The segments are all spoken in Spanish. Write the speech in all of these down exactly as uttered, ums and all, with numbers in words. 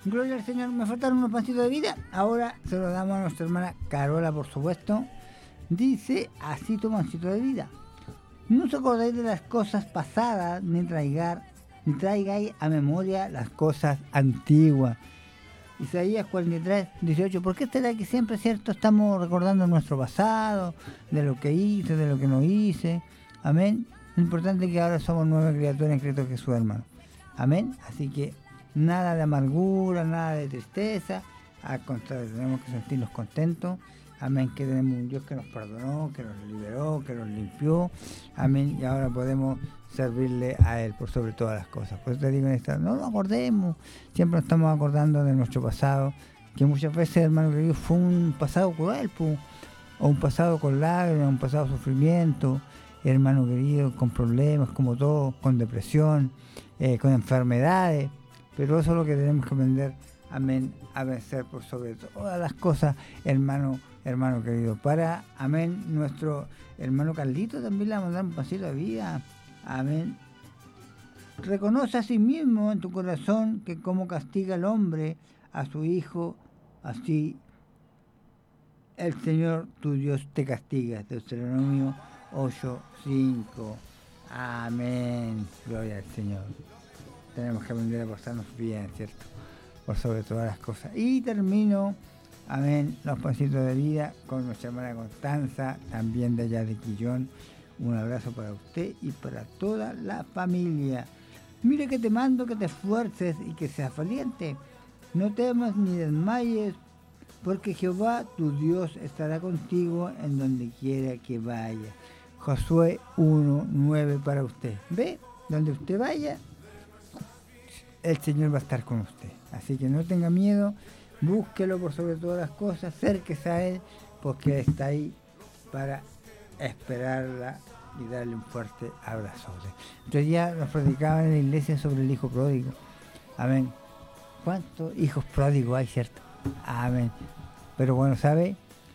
Gloria al Señor. Me faltaron unos pancitos de vida. Ahora se los damos a nuestra hermana Carola, por supuesto. Dice así tu pancito de vida. No os acordéis de las cosas pasadas, ni traigar, ni traigáis a memoria las cosas antiguas. Isaías cuarenta y tres, dieciocho. ¿Por qué será que siempre, cierto, estamos recordando nuestro pasado, de lo que hice, de lo que no hice? Amén. Lo importante es que ahora somos nuevas criaturas en Cristo Jesús, hermano. Amén. Así que nada de amargura, nada de tristeza. Al contrario, tenemos que sentirnos contentos. Amén. Que tenemos un Dios que nos perdonó, que nos liberó, que nos limpió. Amén. Y ahora podemos servirle a Él por sobre todas las cosas. Por eso te digo en esta, no nos acordemos. Siempre nos estamos acordando de nuestro pasado, que muchas veces, hermano querido, fue un pasado cruel, pues, o un pasado con lágrimas, un pasado sufrimiento, hermano querido, con problemas como todos, con depresión, eh, con enfermedades. Pero eso es lo que tenemos que aprender, amén, a vencer por sobre todas las cosas, hermano, hermano querido. Para, amén, nuestro hermano Carlito también le va a mandar un pasito de vida. Amén. Reconoce a sí mismo en tu corazón que como castiga el hombre a su hijo, así el Señor tu Dios te castiga. Deuteronomio ocho, cinco. Amén. Gloria al Señor. Tenemos que aprender a portarnos bien, ¿cierto? Por sobre todas las cosas. Y termino, amén, los pasitos de vida con nuestra hermana Constanza, también de allá de Quillón. Un abrazo para usted y para toda la familia. Mire que te mando que te esfuerces y que seas valiente. No temas ni desmayes, porque Jehová tu Dios estará contigo en donde quiera que vaya. Josué uno, nueve para usted. ¿Ve? Donde usted vaya, el Señor va a estar con usted. Así que no tenga miedo, búsquelo por sobre todas las cosas, acérquese a Él, porque Él está ahí para esperarla y darle un fuerte abrazo. Otro día nos predicaban en la iglesia sobre el hijo pródigo. Amén. ¿Cuántos hijos pródigos hay, cierto? Amén. Pero bueno, ¿sabe?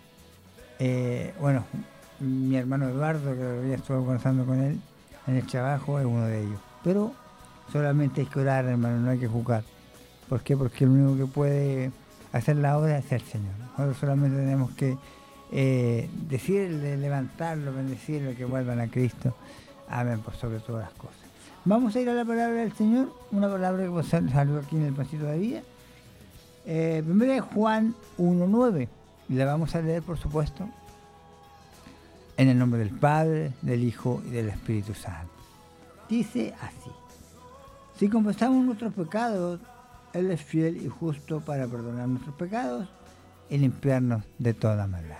Eh, bueno, mi hermano Eduardo, que ya estuve conversando con él en el trabajo, es uno de ellos. Pero solamente hay que orar, hermano, no hay que juzgar. ¿Por qué? Porque el único que puede hacer la obra es el Señor. Nosotros solamente tenemos que Eh, decirle, levantarlo, bendecirlo, que vuelvan a Cristo. Amén, por sobre todas las cosas. Vamos a ir a la palabra del Señor, una palabra que salió aquí en el pancito de vida. Eh, primero es Juan uno, nueve, y la vamos a leer, por supuesto, en el nombre del Padre, del Hijo y del Espíritu Santo. Dice así: si confesamos nuestros pecados, Él es fiel y justo para perdonar nuestros pecados y limpiarnos de toda maldad.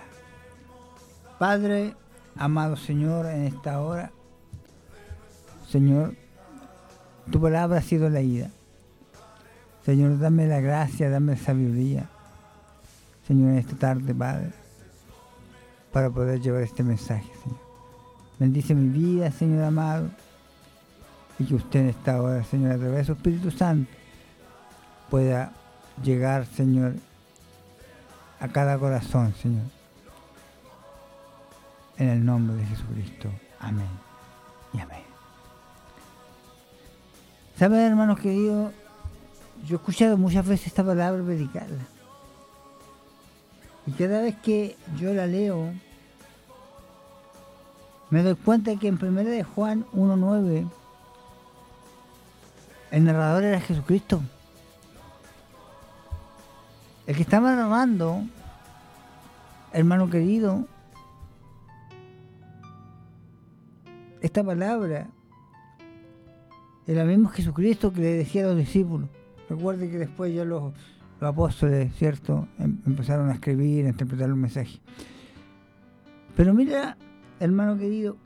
Padre, amado Señor, en esta hora, Señor, tu palabra ha sido leída. Señor, dame la gracia, dame la sabiduría, Señor, en esta tarde, Padre, para poder llevar este mensaje, Señor. Bendice mi vida, Señor amado, y que usted en esta hora, Señor, a través de su Espíritu Santo, pueda llegar, Señor, a cada corazón, Señor. En el nombre de Jesucristo. Amén y amén. ¿Saben, hermanos queridos? Yo he escuchado muchas veces esta palabra predicarla. Y cada vez que yo la leo, me doy cuenta que en primera de Juan uno, nueve, el narrador era Jesucristo. El que estaba narrando, hermano querido, esta palabra era el mismo Jesucristo que le decía a los discípulos. Recuerde que después ya los, los apóstoles, ¿cierto?, em, empezaron a escribir, a interpretar los mensajes. Pero mira, hermano querido,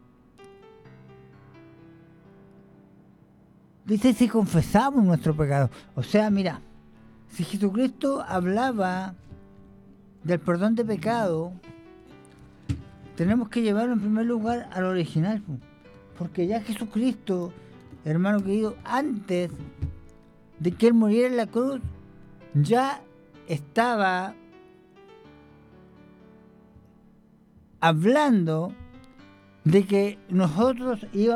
dice si confesamos nuestro pecado. O sea, mira, si Jesucristo hablaba del perdón de pecado, tenemos que llevarlo en primer lugar al original, porque ya Jesucristo, hermano querido, antes de que Él muriera en la cruz, ya estaba hablando de que nosotros íbamos